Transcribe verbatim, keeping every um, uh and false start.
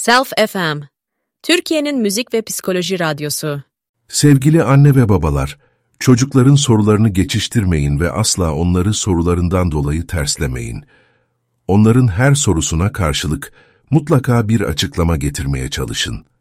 Self F M, Türkiye'nin müzik ve psikoloji radyosu. Sevgili anne ve babalar, çocukların sorularını geçiştirmeyin ve asla onları sorularından dolayı terslemeyin. Onların her sorusuna karşılık mutlaka bir açıklama getirmeye çalışın.